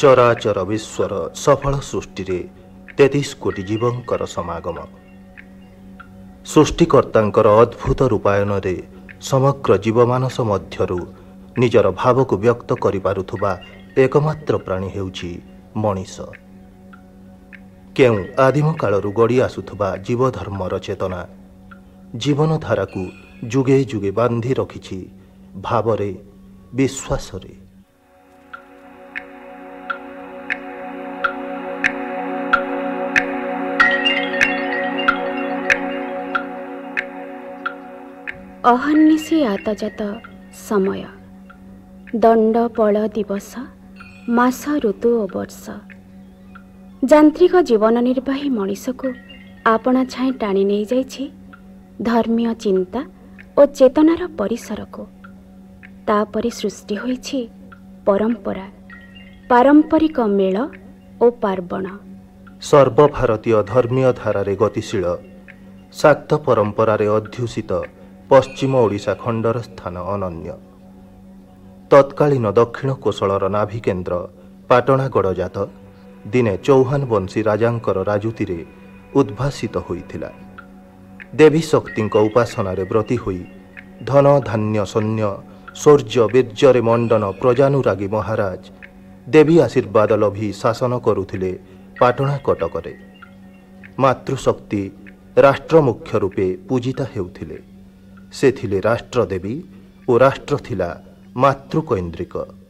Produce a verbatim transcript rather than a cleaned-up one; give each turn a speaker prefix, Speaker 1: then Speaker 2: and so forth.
Speaker 1: चराचर विश्वर सफल सृष्टि तेतीस कोटी जीवंकर समागम सृष्टिकर्तांकर अद्भुत रूपायन रे समग्र जीवमानस मध्यरु निजर भाव को व्यक्त करि पारुथुबा एकमात्र प्राणी हेउछि मनीष। केउ आदिम कालरु गड़ी आसुथुबा जीवधर्मर चेतना जीवन धारा को जुगे जुगे बांधि रखिछि भावरे विश्वासरे।
Speaker 2: अहर्निशि आतजात समय दंड पल दिवस मास ऋतु और वर्ष जांत्रिक जीवन निर्वाही मनीष को आपना छाए टाणी नहीं जाइछि धर्मीय चिंता और चेतनार परिसर को। तापरि सृष्टि होइछि परंपरा पारंपरिक मेल और पार्वण।
Speaker 1: सर्वभारतीय धर्मीय धारारे गतिशील शाक्त परंपरा रे अध्युषित पश्चिम ओडिशा खंडर स्थान अनन्य। तत्कालीन दक्षिण कोशलर नाभि केन्द्र पाटणागढ़ जात दिने चौहान वंशी राजांकर राजुति रे उद्भासित होइथिला। देवी शक्ति उपासना रे व्रती होई धन धान्य सैन्य शौर्य वीर्य मंडन प्रजानुरागी महाराज देवी आशीर्वाद लभी शासन करुथिले पाटणा कटकरे। मातृशक्ति राष्ट्र मुख्य रूपे पूजिता हेउथिले। से थिले राष्ट्रदेवी और राष्ट्र थिला मातृकैन्द्रिक।